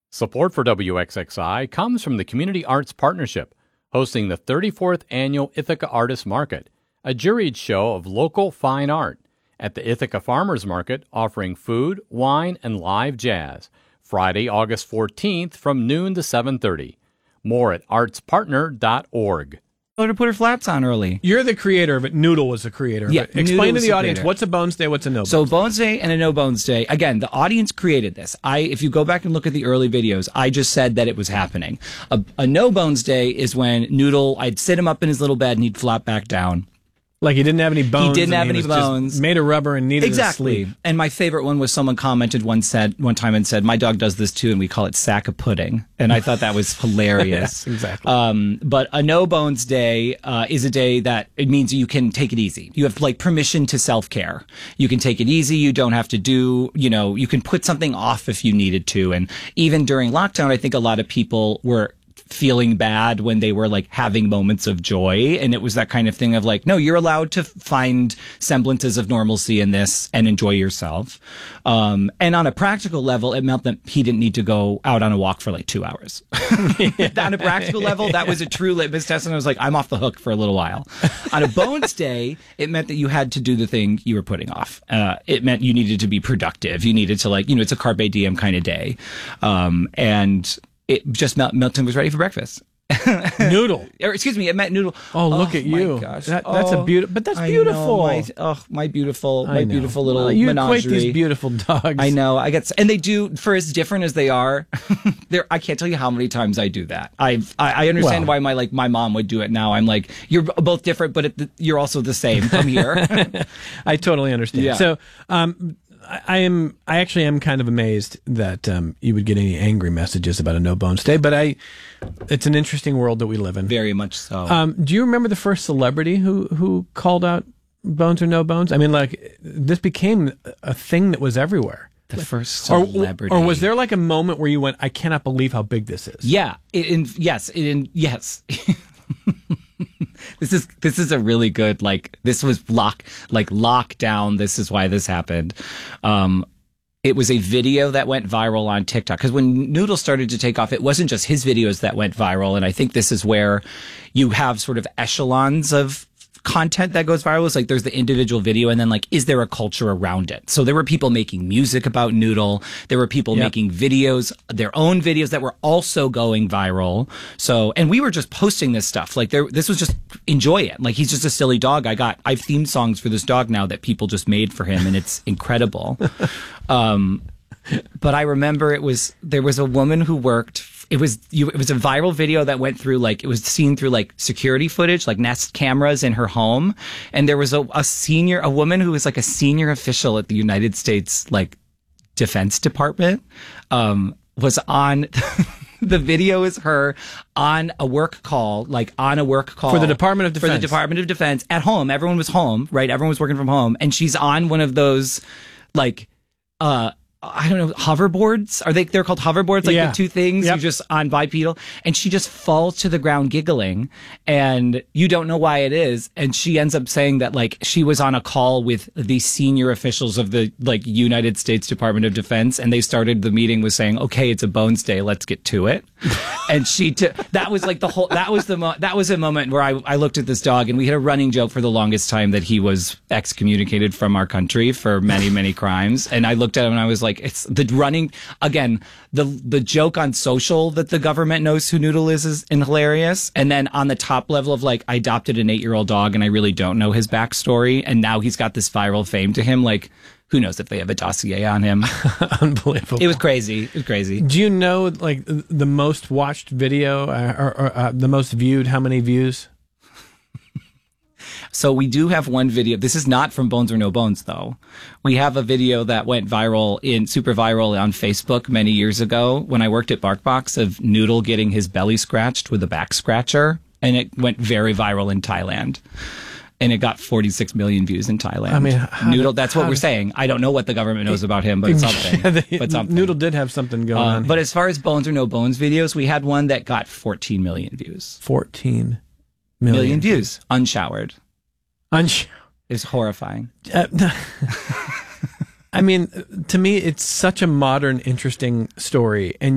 Support for WXXI comes from the Community Arts Partnership, hosting the 34th Annual Ithaca Artists Market, a juried show of local fine art, at the Ithaca Farmers Market offering food, wine, and live jazz, Friday, August 14th from noon to 7:30. More at artspartner.org. To put her flats on early. You're the creator of it. Noodle was the creator. Yeah, explain to the audience, creator. what's a Bones Day, what's a No Bones Day? So Bones Day and a No Bones Day. Again, the audience created this. If you go back and look at the early videos, I just said that it was happening. A No Bones Day is when Noodle, I'd sit him up in his little bed and he'd flop back down. Like he didn't have any bones. He didn't have any was just bones. made of rubber and needed Exactly. to sleep. And my favorite one was someone commented one time and said, "My dog does this too, and we call it sack of pudding." And I thought that was hilarious. Yes, exactly. But a No Bones Day is a day that it means you can take it easy. You have like permission to self-care. You can take it easy. You don't have to do, you can put something off if you needed to. And even during lockdown, I think a lot of people were feeling bad when they were like having moments of joy. And it was that kind of thing of like, no, you're allowed to find semblances of normalcy in this and enjoy yourself. And on a practical level, it meant that he didn't need to go out on a walk for like 2 hours. On a practical level, that was a true litmus test. And I was like, I'm off the hook for a little while. On a Bones Day, it meant that you had to do the thing you were putting off. It meant you needed to be productive. You needed to it's a carpe diem kind of day. And it just meant Milton was ready for breakfast. Noodle. Or excuse me, it meant Noodle. Oh, look at you. My gosh. That's a beautiful, but that's I beautiful. know, my beautiful little you menagerie. equate these beautiful dogs. I know. And they do, for as different as they are, I can't tell you how many times I do that. I understand why my mom would do it now. I'm like, you're both different, but you're also the same. Come here. I totally understand. Yeah. So, I actually am kind of amazed that you would get any angry messages about a No Bones Day, but it's an interesting world that we live in. Very much so. Do you remember the first celebrity who called out bones or no bones? I mean, like, this became a thing that was everywhere. The first celebrity. Or was there like a moment where you went, I cannot believe how big this is? Yeah. Yes. This is a really good, this was lockdown. This is why this happened. It was a video that went viral on TikTok. Because when Noodle started to take off, it wasn't just his videos that went viral. And I think this is where you have sort of echelons of content that goes viral. It's like there's the individual video and then is there a culture around it? So there were people making music about Noodle. There were people making videos, their own videos that were also going viral. So, and we were just posting this stuff. This was just enjoy it. He's just a silly dog. I've themed songs for this dog now that people just made for him and it's incredible. But I remember there was a woman who worked. It was a viral video that went through it was seen through security footage, Nest cameras in her home, and there was a woman who was a senior official at the United States Defense Department was on. The video is her on a work call, for the Department of Defense. For the Department of Defense at home. Everyone was home, right? Everyone was working from home, and she's on one of those I don't know, hoverboards? They're called hoverboards? The two things you just on bipedal. And she just falls to the ground giggling and you don't know why it is. And she ends up saying that she was on a call with the senior officials of the United States Department of Defense. And they started the meeting with saying, okay, it's a Bones Day. Let's get to it. And that was that was a moment where I looked at this dog and we had a running joke for the longest time that he was excommunicated from our country for many, many crimes. And I looked at him and I was like, it's the running again, the joke on social that the government knows who Noodle is hilarious. And then on the top level of I adopted an 8-year-old dog and I really don't know his backstory. And now he's got this viral fame to him. Who knows if they have a dossier on him? Unbelievable. It was crazy. Do you know the most watched video or the most viewed? How many views? So we do have one video. This is not from Bones or No Bones, though. We have a video that went super viral on Facebook many years ago when I worked at BarkBox of Noodle getting his belly scratched with a back scratcher, and it went very viral in Thailand. And it got 46 million views in Thailand. I mean, Noodle, that's what we're saying. I don't know what the government knows about him, but something. Noodle did have something going on. But as far as Bones or No Bones videos, we had one that got 14 million views. 14 million views. Unshowered. It's horrifying. I mean, to me, it's such a modern, interesting story. And